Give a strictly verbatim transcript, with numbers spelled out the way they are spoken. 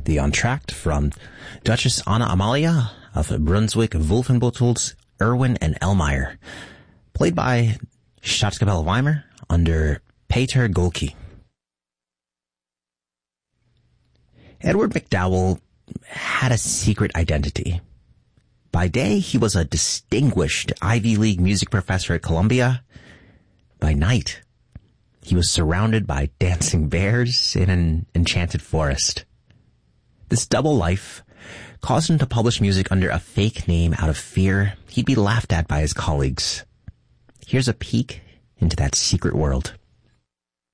the entr'acte from Duchess Anna Amalia of Brunswick-Wolfenbüttel's Erwin and Elmire, played by Staatskapelle Weimar under Peter Golke. Edward MacDowell had a secret identity. By day, he was a distinguished Ivy League music professor at Columbia. By night, he was surrounded by dancing bears in an enchanted forest. This double life caused him to publish music under a fake name out of fear he'd be laughed at by his colleagues. Here's a peek into that secret world.